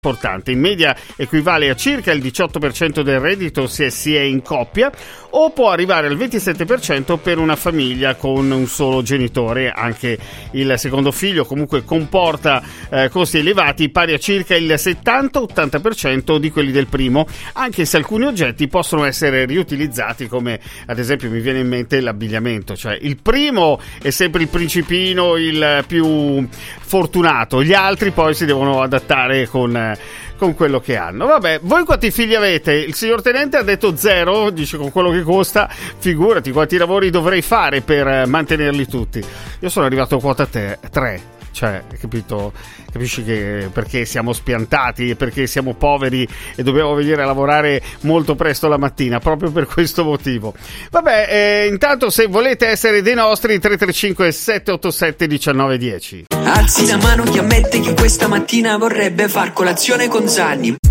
importante. In media equivale a circa il 18% del reddito se si è in coppia, o può arrivare al 27% per una famiglia con un solo genitore. Anche il secondo figlio comunque comporta costi elevati pari a circa il 70-80% di quelli del primo, anche se alcuni oggetti possono essere riutilizzati, come ad esempio mi viene in mente l'abbigliamento. Cioè il primo è sempre il principino, il più fortunato, gli altri poi si devono adattare con quello che hanno. Vabbè, voi quanti figli avete? Il signor tenente ha detto 0, dice con quello che costa, figurati quanti lavori dovrei fare per mantenerli tutti. Io sono arrivato a quota 3. Cioè, capito? Capisci che perché siamo spiantati e perché siamo poveri e dobbiamo venire a lavorare molto presto la mattina, proprio per questo motivo. Vabbè, intanto se volete essere dei nostri, 335 787 1910. Alzi la mano chi ammette che questa mattina vorrebbe far colazione con Zanni.